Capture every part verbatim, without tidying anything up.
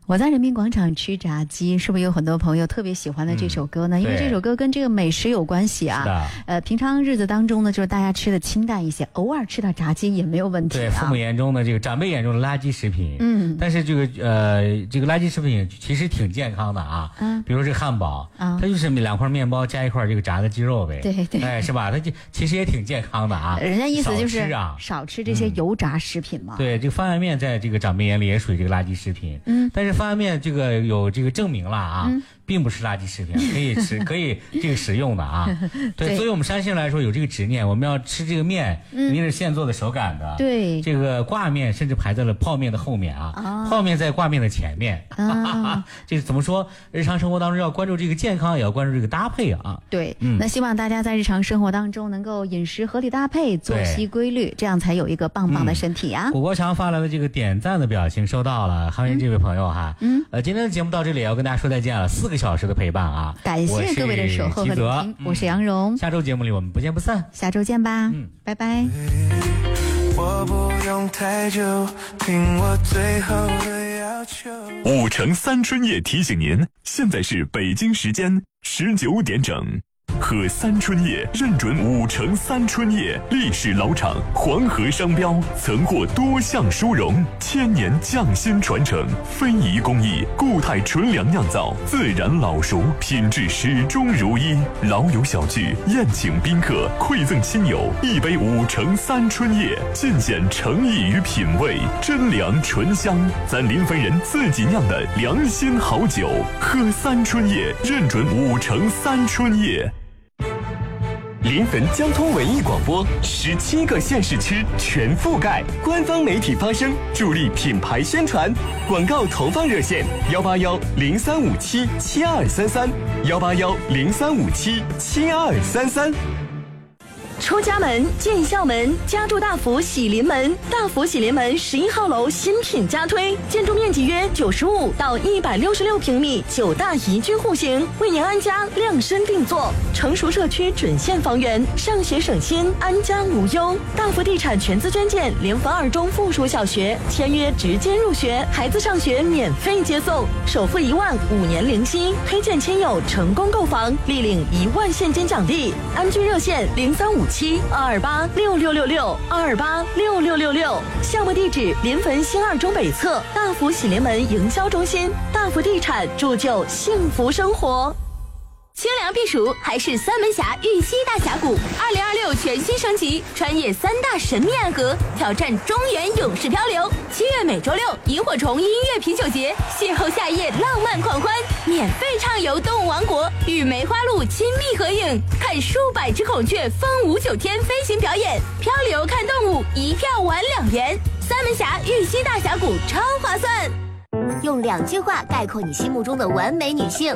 我在人民广场吃炸鸡，是不是有很多朋友特别喜欢的这首歌呢？嗯、因为这首歌跟这个美食有关系啊。呃，平常日子当中呢，就是大家吃的清淡一些，偶尔吃点炸鸡也没有问题、啊。 对，父母眼中的这个长辈眼中的垃圾食品，嗯，但是这个呃这个垃圾食品其实挺健康的啊。嗯，比如这个汉堡，啊、它就是两块面包加一块这个炸的鸡肉呗。 对对， 哎，是吧？它就其实也挺健康的啊。 人家意思就是少吃啊， 少吃这些油炸食品嘛。 嗯、对，这个方便面在这个长辈眼里也属于这个垃圾食品。嗯，但是方便面这个有这个证明了啊，嗯、并不是垃圾食品，可以吃，可以这个使用的啊。对，对，所以我们山西人来说有这个执念，我们要吃这个面，一定是现做的手擀的。 对， 这个挂面甚至排在了泡面的后面啊，啊泡面在挂面的前面。啊、这怎么说？日常生活当中要关注这个健康，也要关注这个搭配啊。 对，嗯、那希望大家在日常生活当中能够饮食合理搭配，作息规律，这样才有一个棒棒的身体啊。 古国强发来的这个点赞的表情收到了，欢迎这位朋友哈。嗯，呃，今天的节目到这里，要跟大家说再见了，四个小时的陪伴啊， 感谢各位的守候和聆听，我是杨蓉、嗯， 下周节目里我们不见不散， 下周见吧，嗯，拜拜。 我不用太久，听我最后的要求。 五城三春夜提醒您，现在是北京时间十九点整。喝三春叶认准五城三春叶，历史老厂，黄河商标，曾获多项殊荣，千年匠心传承，非遗工艺，固态纯粮酿造，自然老熟，品质始终如一。老友小聚，宴请宾客，馈赠亲友，一杯五城三春叶，尽显诚意与品味，真粮醇香，咱临汾人自己酿的良心好酒。喝三春叶认准五城三春叶。临汾交通文艺广播，十七个县市区全覆盖，官方媒体发声，助力品牌宣传。广告投放热线：幺八幺零三五七七二三三，幺八幺零三五七七二三三。 出家门进校门，家住大福喜临门。大福喜临门十一号楼新品加推，建筑面积约九十五到一百六十六平米，九大宜居户型，为您安家量身定做。成熟社区准现房源，上学省心，安家无忧。大福地产全资捐建临汾二中附属小学，签约直接入学，孩子上学免费接送，首付一万，五年零息。推荐亲友成功购房，立领一万现金奖励。安居热线零三五七二二八六六六六二二八六六六六，项目地址临汾新二中北侧大福喜临门营销中心。大福地产铸就幸福生活。 清凉避暑还是三门峡玉溪大峡谷，二零二六全新升级，穿越三大神秘暗河，挑战中原勇士漂流。七月每周六，萤火虫音乐啤酒节，邂逅夏夜浪漫狂欢，免费畅游动物王国，与梅花鹿亲密合影，看数百只孔雀风舞九天飞行表演，漂流看动物，一票玩两元。三门峡玉溪大峡谷超划算。 用两句话概括你心目中的完美女性。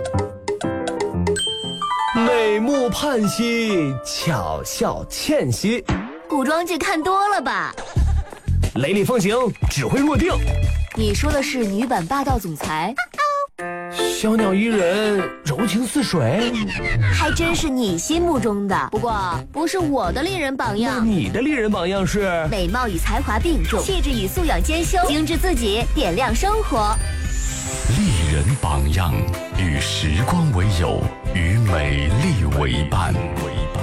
美目盼兮，巧笑倩兮。 古装剧看多了吧？ 雷厉风行，指挥若定。 你说的是女版霸道总裁？ 小鸟依人，柔情似水。 还真是你心目中的，不过不是我的丽人榜样。 你的丽人榜样是美貌与才华并重，气质与素养兼修，精致自己，点亮生活。 丽人榜样，与时光为友，与美丽为伴。